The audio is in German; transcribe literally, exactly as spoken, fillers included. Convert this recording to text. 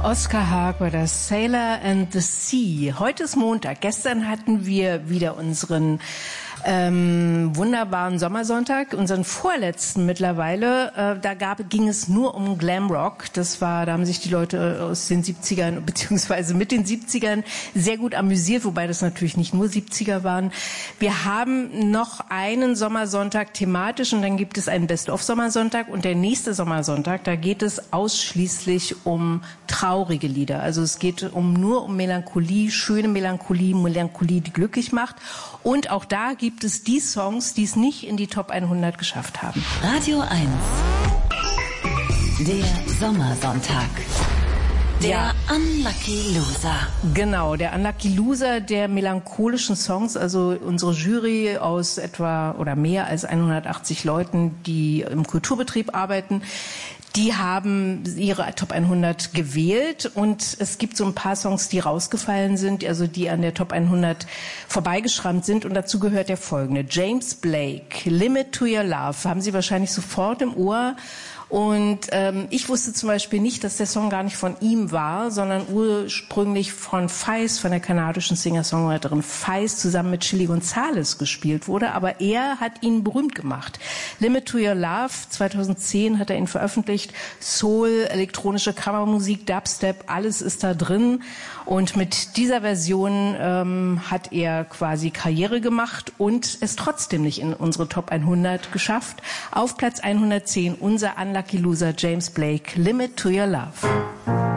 Oskar Haag war das Sailor and the Sea. Heute ist Montag. Gestern hatten wir wieder unseren ähm, wunderbaren Sommersonntag, unseren vorletzten mittlerweile. Äh, da gab, ging es nur um Glamrock. Das war, da haben sich die Leute aus den siebzigern beziehungsweise mit den siebzigern sehr gut amüsiert, wobei das natürlich nicht nur siebziger waren. Wir haben noch einen Sommersonntag thematisch und dann gibt es einen Best-of-Sommersonntag und der nächste Sommersonntag, da geht es ausschließlich um traurige Lieder. Also es geht um nur um Melancholie, schöne Melancholie, Melancholie, die glücklich macht. Und auch da gibt es die Songs, die es nicht in die Top hundert geschafft haben. Radio eins. Der Sommersonntag. Der ja. Unlucky Loser. Genau, der Unlucky Loser der melancholischen Songs. Also unsere Jury aus etwa oder mehr als hundertachtzig Leuten, die im Kulturbetrieb arbeiten, die haben ihre Top hundert gewählt und es gibt so ein paar Songs, die rausgefallen sind, also die an der Top hundert vorbeigeschrammt sind und dazu gehört der folgende. James Blake, Limit to Your Love, haben Sie wahrscheinlich sofort im Ohr. Und ähm, ich wusste zum Beispiel nicht, dass der Song gar nicht von ihm war, sondern ursprünglich von Feist, von der kanadischen Singer-Songwriterin Feist, zusammen mit Chili Gonzales gespielt wurde. Aber er hat ihn berühmt gemacht. Limit to Your Love, zweitausendzehn hat er ihn veröffentlicht. Soul, elektronische Kammermusik, Dubstep, alles ist da drin. Und mit dieser Version ähm, hat er quasi Karriere gemacht und es trotzdem nicht in unsere Top hundert geschafft. Auf Platz hundertzehn unser Unlucky Loser James Blake, Limit to Your Love.